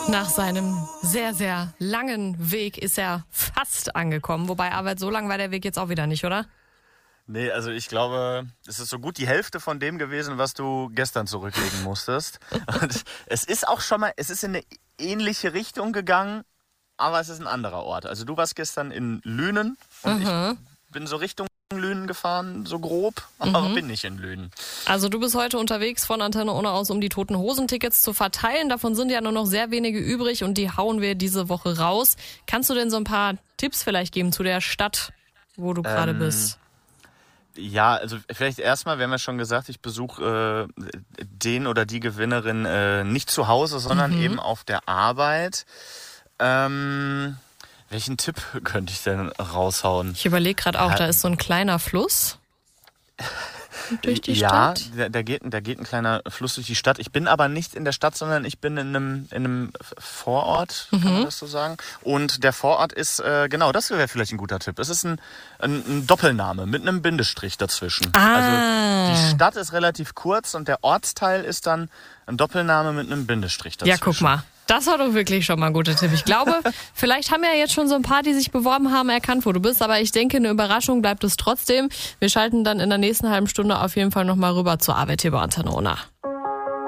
Nach seinem sehr, sehr langen Weg ist er fast angekommen. Wobei, Arvid, so lang war der Weg jetzt auch wieder nicht, oder? Nee, also ich glaube, es ist so gut die Hälfte von dem gewesen, was du gestern zurücklegen musstest. Und es ist auch schon mal, es ist in eine ähnliche Richtung gegangen, aber es ist ein anderer Ort. Also du warst gestern in Lünen und ich bin so Richtung Lünen gefahren, so grob, aber bin nicht in Lünen. Also du bist heute unterwegs von Antenne Ohne aus, um die Toten Hosen-Tickets zu verteilen. Davon sind ja nur noch sehr wenige übrig und die hauen wir diese Woche raus. Kannst du denn so ein paar Tipps vielleicht geben zu der Stadt, wo du gerade bist? Ja, also vielleicht erstmal, wir haben ja schon gesagt, ich besuche den oder die Gewinnerin nicht zu Hause, sondern eben auf der Arbeit. Welchen Tipp könnte ich denn raushauen? Ich überlege gerade auch, da ist so ein kleiner Fluss durch die Stadt. Ja, da geht ein kleiner Fluss durch die Stadt. Ich bin aber nicht in der Stadt, sondern ich bin in einem Vorort, kann man das so sagen. Und der Vorort ist, genau, das wäre vielleicht ein guter Tipp. Es ist ein Doppelname mit einem Bindestrich dazwischen. Also die Stadt ist relativ kurz und der Ortsteil ist dann ein Doppelname mit einem Bindestrich dazwischen. Ja, guck mal. Das war doch wirklich schon mal ein guter Tipp. Ich glaube, vielleicht haben ja jetzt schon so ein paar, die sich beworben haben, erkannt, wo du bist. Aber ich denke, eine Überraschung bleibt es trotzdem. Wir schalten dann in der nächsten halben Stunde auf jeden Fall nochmal rüber zur Arbeit hier bei Antenne Ohne.